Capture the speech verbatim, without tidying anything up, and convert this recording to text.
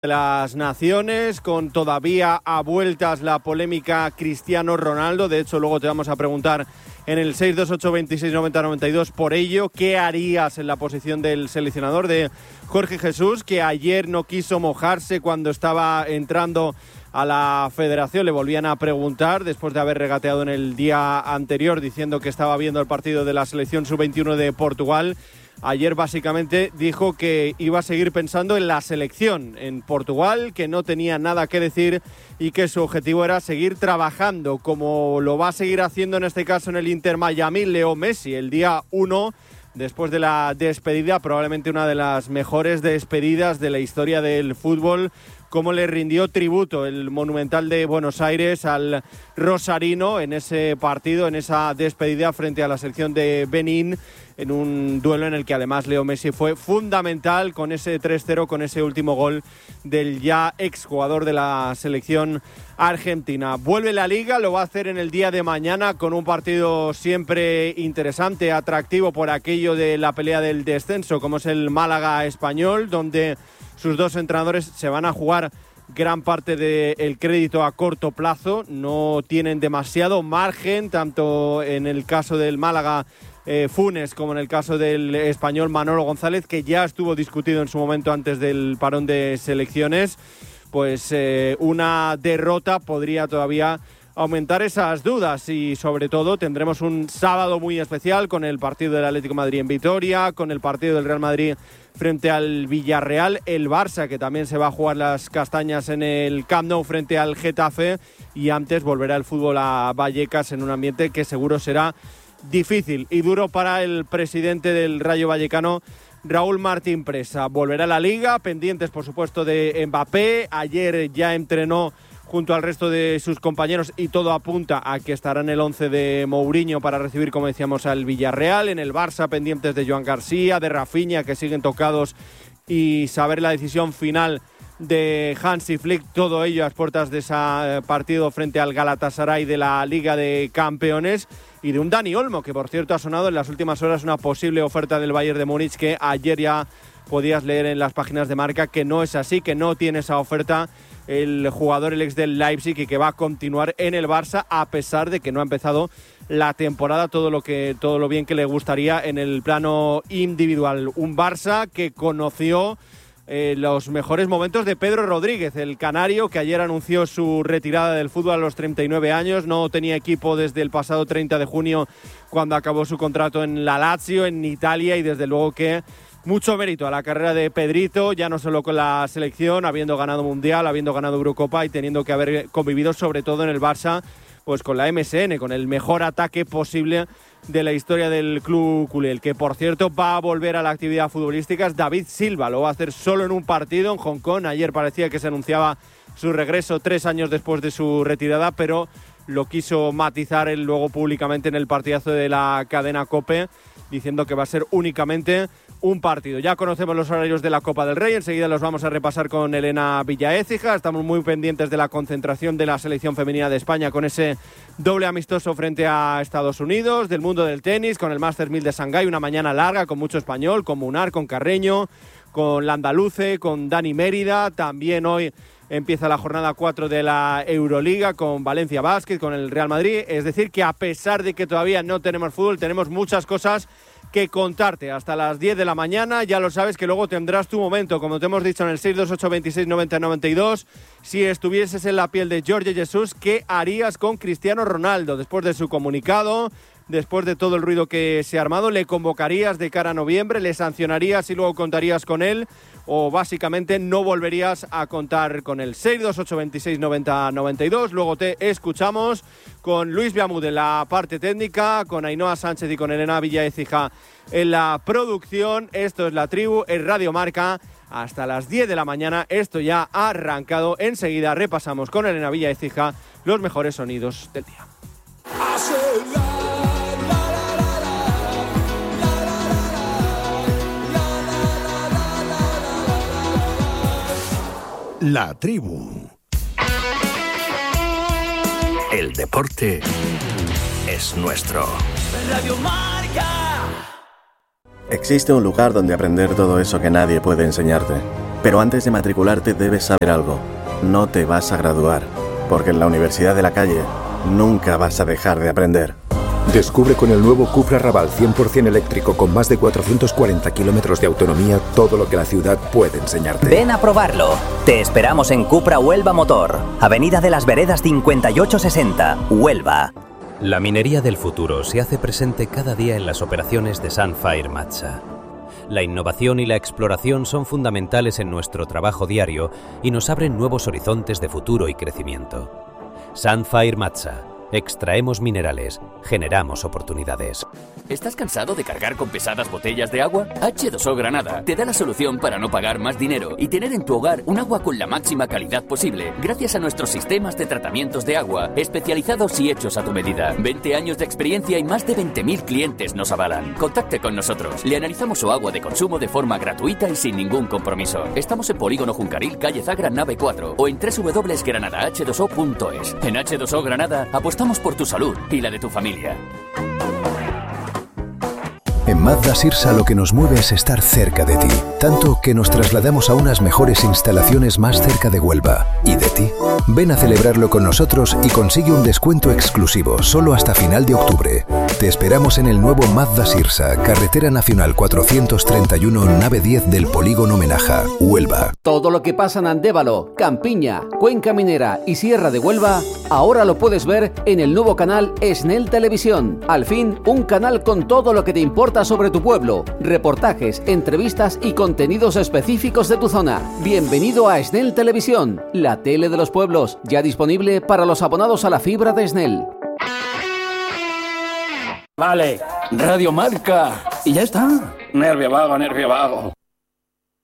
de las Naciones, con todavía a vueltas la polémica Cristiano Ronaldo. De hecho, luego te vamos a preguntar en el seis dos ocho, veintiséis, noventa, noventa y dos por ello. ¿Qué harías en la posición del seleccionador de Jorge Jesús, que ayer no quiso mojarse cuando estaba entrando a la federación? Le volvían a preguntar después de haber regateado en el día anterior diciendo que estaba viendo el partido de la selección sub veintiuno de Portugal. Ayer básicamente dijo que iba a seguir pensando en la selección, en Portugal, que no tenía nada que decir y que su objetivo era seguir trabajando, como lo va a seguir haciendo en este caso en el Inter Miami Leo Messi, el día uno, después de la despedida, probablemente una de las mejores despedidas de la historia del fútbol. Cómo le rindió tributo el Monumental de Buenos Aires al rosarino en ese partido, en esa despedida frente a la selección de Benín, en un duelo en el que además Leo Messi fue fundamental con ese tres cero, con ese último gol del ya exjugador de la selección argentina. Vuelve la Liga, lo va a hacer en el día de mañana con un partido siempre interesante, atractivo por aquello de la pelea del descenso, como es el Málaga Español, donde sus dos entrenadores se van a jugar gran parte del crédito a corto plazo. No tienen demasiado margen, tanto en el caso del Málaga eh, Funes como en el caso del Español Manolo González, que ya estuvo discutido en su momento antes del parón de selecciones. Pues eh, una derrota podría todavía aumentar esas dudas y sobre todo tendremos un sábado muy especial con el partido del Atlético de Madrid en Vitoria, con el partido del Real Madrid frente al Villarreal, el Barça que también se va a jugar las castañas en el Camp Nou frente al Getafe, y antes volverá el fútbol a Vallecas en un ambiente que seguro será difícil y duro para el presidente del Rayo Vallecano, Raúl Martín Presa. Volverá a la Liga, pendientes por supuesto de Mbappé. Ayer ya entrenó junto al resto de sus compañeros y todo apunta a que estará en el once de Mourinho para recibir, como decíamos, al Villarreal. En el Barça, pendientes de Joan García, de Rafinha, que siguen tocados, y saber la decisión final de Hansi Flick. Todo ello a las puertas de ese partido frente al Galatasaray de la Liga de Campeones, y de un Dani Olmo, que por cierto ha sonado en las últimas horas una posible oferta del Bayern de Múnich, que ayer ya podías leer en las páginas de Marca que no es así, que no tiene esa oferta el jugador, el ex del Leipzig, y que va a continuar en el Barça a pesar de que no ha empezado la temporada todo lo que todo lo bien que le gustaría en el plano individual. Un Barça que conoció eh, los mejores momentos de Pedro Rodríguez, el canario, que ayer anunció su retirada del fútbol a los treinta y nueve años. No tenía equipo desde el pasado treinta de junio, cuando acabó su contrato en la Lazio, en Italia, y desde luego que mucho mérito a la carrera de Pedrito, ya no solo con la selección, habiendo ganado Mundial, habiendo ganado Eurocopa y teniendo que haber convivido sobre todo en el Barça pues con la M S N, con el mejor ataque posible de la historia del club culé. El que, por cierto, va a volver a la actividad futbolística es David Silva. Lo va a hacer solo en un partido en Hong Kong. Ayer parecía que se anunciaba su regreso tres años después de su retirada, pero lo quiso matizar él luego públicamente en el partidazo de la cadena COPE, diciendo que va a ser únicamente un partido. Ya conocemos los horarios de la Copa del Rey, enseguida los vamos a repasar con Elena Villaécija. Estamos muy pendientes de la concentración de la selección femenina de España con ese doble amistoso frente a Estados Unidos, del mundo del tenis, con el Masters mil de Shanghái, una mañana larga con mucho español, con Munar, con Carreño, con Landaluce, con Dani Mérida. También hoy empieza la jornada cuatro de la Euroliga con Valencia Basket, con el Real Madrid. Es decir, que a pesar de que todavía no tenemos fútbol, tenemos muchas cosas que contarte hasta las diez de la mañana. Ya lo sabes que luego tendrás tu momento, como te hemos dicho, en el seis dos ocho, veintiséis, noventa, noventa y dos. Si estuvieses en la piel de Jorge Jesús, ¿qué harías con Cristiano Ronaldo? Después de su comunicado, después de todo el ruido que se ha armado, ¿le convocarías de cara a noviembre? ¿Le sancionarías y luego contarías con él? ¿O básicamente no volverías a contar con el seis dos ocho, veintiséis, noventa, noventa y dos? Luego te escuchamos con Luis Biamud en la parte técnica, con Ainhoa Sánchez y con Elena Villaécija en la producción. Esto es La Tribu, es Radio Marca. Hasta las diez de la mañana, esto ya ha arrancado. Enseguida repasamos con Elena Villaécija los mejores sonidos del día. La Tribu. El deporte es nuestro. Radio Marca. Existe un lugar donde aprender todo eso que nadie puede enseñarte. Pero antes de matricularte debes saber algo. No te vas a graduar, porque en la Universidad de la Calle nunca vas a dejar de aprender. Descubre con el nuevo Cupra Raval cien por ciento eléctrico con más de cuatrocientos cuarenta kilómetros de autonomía todo lo que la ciudad puede enseñarte. Ven a probarlo. Te esperamos en Cupra Huelva Motor, Avenida de las Veredas cincuenta y ocho sesenta, Huelva. La minería del futuro se hace presente cada día en las operaciones de Sunfire Matsa. La innovación y la exploración son fundamentales en nuestro trabajo diario y nos abren nuevos horizontes de futuro y crecimiento. Sunfire Matsa. Extraemos minerales, generamos oportunidades. ¿Estás cansado de cargar con pesadas botellas de agua? hache dos o Granada te da la solución para no pagar más dinero y tener en tu hogar un agua con la máxima calidad posible, gracias a nuestros sistemas de tratamientos de agua, especializados y hechos a tu medida. veinte años de experiencia y más de veinte mil clientes nos avalan. Contacte con nosotros. Le analizamos su agua de consumo de forma gratuita y sin ningún compromiso. Estamos en Polígono Juncaril, calle Zagra, nave cuatro o en doble u doble u doble u punto granada hache dos o punto es. En hache dos o Granada apostamos por tu salud y la de tu familia. En Mazda Sirsa lo que nos mueve es estar cerca de ti, tanto que nos trasladamos a unas mejores instalaciones más cerca de Huelva. ¿Y de ti? Ven a celebrarlo con nosotros y consigue un descuento exclusivo solo hasta final de octubre. Te esperamos en el nuevo Mazda Sirsa, Carretera Nacional cuatrocientos treinta y uno, nave diez del Polígono Menaja, Huelva. Todo lo que pasa en Andévalo, Campiña, Cuenca Minera y Sierra de Huelva, ahora lo puedes ver en el nuevo canal Esnel Televisión. Al fin, un canal con todo lo que te importa sobre tu pueblo, reportajes, entrevistas y contenidos específicos de tu zona. Bienvenido a Esnel Televisión, la tele de los pueblos, ya disponible para los abonados a la fibra de Esnel. Vale, Radio Marca. Y ya está. Nervio vago, nervio vago.